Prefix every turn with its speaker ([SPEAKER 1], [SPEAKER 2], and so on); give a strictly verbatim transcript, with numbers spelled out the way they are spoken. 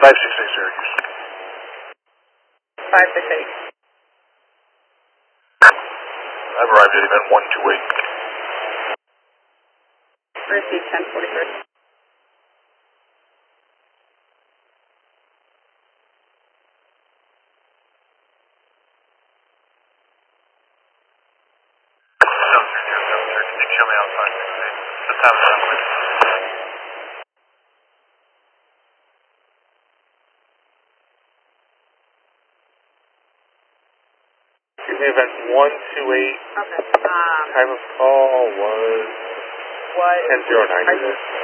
[SPEAKER 1] five six eight Syracuse.
[SPEAKER 2] five six eight.
[SPEAKER 1] I've arrived at event one two eight.
[SPEAKER 2] Receive ten forty-three.
[SPEAKER 1] Can you show me outside? Just have it done. Excuse me, event one two eight.
[SPEAKER 2] Okay. Um,
[SPEAKER 1] Time of call was
[SPEAKER 2] what?
[SPEAKER 1] ten zero nine.